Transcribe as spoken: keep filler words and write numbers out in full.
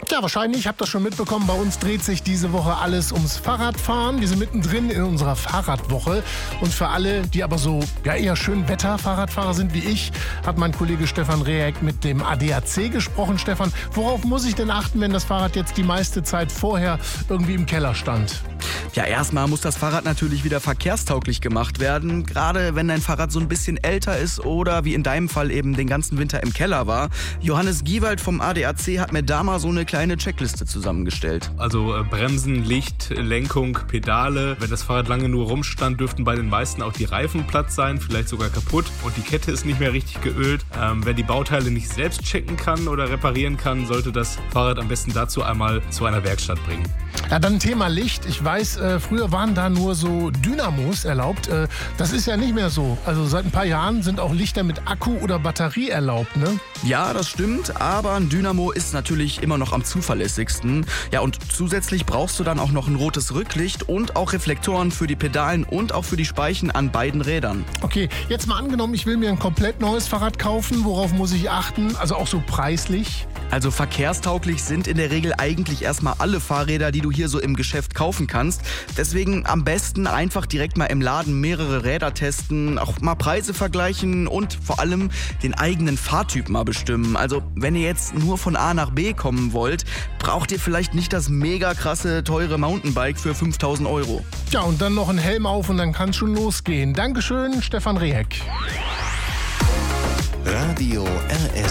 Ja, wahrscheinlich, ich habe das schon mitbekommen, bei uns dreht sich diese Woche alles ums Fahrradfahren. Wir sind mittendrin in unserer Fahrradwoche. Und für alle, die aber so ja, eher schön Wetter-Fahrradfahrer sind wie ich, hat mein Kollege Stefan Rehek mit dem A D A C gesprochen. Stefan, worauf muss ich denn achten, wenn das Fahrrad jetzt die meiste Zeit vorher irgendwie im Keller stand? Ja, erstmal muss das Fahrrad natürlich wieder verkehrstauglich gemacht werden. Gerade wenn dein Fahrrad so ein bisschen älter ist oder wie in deinem Fall eben den ganzen Winter im Keller war. Johannes Giewald vom A D A C hat mir da mal so eine kleine Checkliste zusammengestellt. Also äh, Bremsen, Licht, Lenkung, Pedale. Wenn das Fahrrad lange nur rumstand, dürften bei den meisten auch die Reifen platt sein, vielleicht sogar kaputt. Und die Kette ist nicht mehr richtig geölt. Ähm, wer die Bauteile nicht selbst checken kann oder reparieren kann, sollte das Fahrrad am besten dazu einmal zu einer Werkstatt bringen. Ja, dann Thema Licht. Ich weiß, äh, früher waren da nur so Dynamos erlaubt. Äh, das ist ja nicht mehr so. Also seit ein paar Jahren sind auch Lichter mit Akku oder Batterie erlaubt, ne? Ja, das stimmt, aber ein Dynamo ist natürlich immer noch am zuverlässigsten. Ja, und zusätzlich brauchst du dann auch noch ein rotes Rücklicht und auch Reflektoren für die Pedalen und auch für die Speichen an beiden Rädern. Okay, jetzt mal angenommen, ich will mir ein komplett neues Fahrrad kaufen. Worauf muss ich achten? Also auch so preislich? Also verkehrstauglich sind in der Regel eigentlich erstmal alle Fahrräder, die du hier so im Geschäft kaufen kannst. Deswegen am besten einfach direkt mal im Laden mehrere Räder testen, auch mal Preise vergleichen und vor allem den eigenen Fahrtyp mal bestimmen. Also wenn ihr jetzt nur von A nach B kommen wollt, braucht ihr vielleicht nicht das mega krasse, teure Mountainbike für fünftausend Euro. Ja, und dann noch ein Helm auf und dann kann es schon losgehen. Dankeschön, Stefan Rehek. Radio R S